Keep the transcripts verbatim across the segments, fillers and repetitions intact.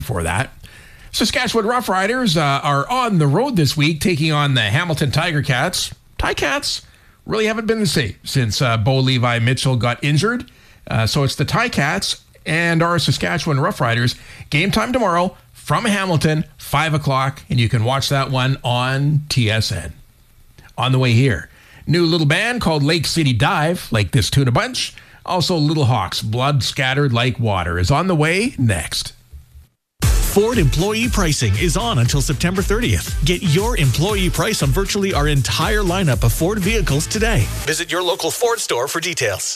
for that. Saskatchewan Roughriders uh, are on the road this week, taking on the Hamilton Tiger Cats. Ticats really haven't been the same since uh, Bo Levi Mitchell got injured. Uh, so it's the Ticats and our Saskatchewan Roughriders. Game time tomorrow from Hamilton, five o'clock, and you can watch that one on T S N. On the way here, new little band called Lake City Dive, like this tuna bunch. Also, Little Hawks, Blood Scattered Like Water, is on the way next. Ford employee pricing is on until September thirtieth. Get your employee price on virtually our entire lineup of Ford vehicles today. Visit your local Ford store for details.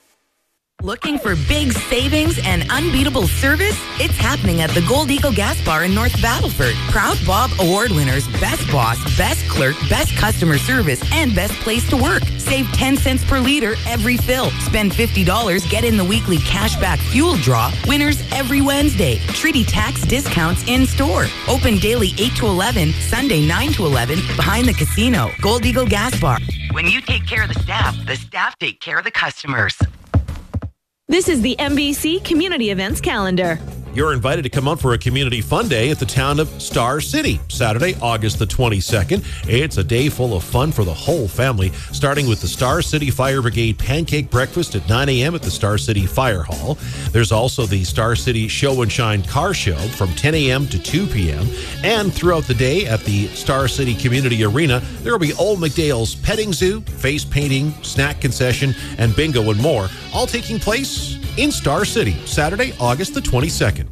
Looking for big savings and unbeatable service? It's happening at the Gold Eagle Gas Bar in North Battleford. Proud Bob Award winners, Best Boss, Best Clerk, Best Customer Service, and Best Place to Work. Save ten cents per liter every fill. Spend fifty dollars, get in the weekly cashback fuel draw. Winners every Wednesday. Treaty tax discounts in store. Open daily eight to eleven, Sunday nine to eleven, behind the casino. Gold Eagle Gas Bar. When you take care of the staff, the staff take care of the customers. This is the N B C Community Events Calendar. You're invited to come out for a community fun day at the town of Star City, Saturday, August the twenty-second. It's a day full of fun for the whole family, starting with the Star City Fire Brigade Pancake Breakfast at nine a.m. at the Star City Fire Hall. There's also the Star City Show and Shine Car Show from ten a.m. to two p.m. And throughout the day at the Star City Community Arena, there will be Old McDale's Petting Zoo, face painting, snack concession, and bingo and more, all taking place in Star City, Saturday, August the twenty-second.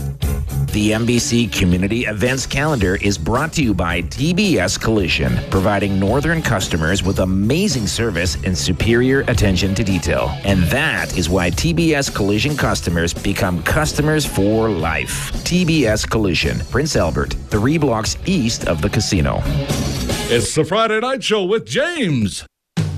The N B C Community Events Calendar is brought to you by T B S Collision, providing northern customers with amazing service and superior attention to detail. And that is why T B S Collision customers become customers for life. T B S Collision, Prince Albert, three blocks east of the casino. It's the Friday Night Show with James.